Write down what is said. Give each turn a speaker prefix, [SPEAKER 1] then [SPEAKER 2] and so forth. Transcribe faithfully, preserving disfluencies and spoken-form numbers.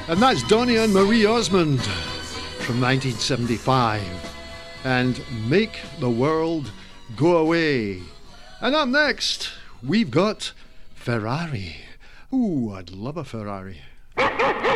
[SPEAKER 1] And that's Donny and Marie Osmond from nineteen seventy-five. And Make the World Go Away. And up next, we've got Ferrari. Ooh, I'd love a Ferrari.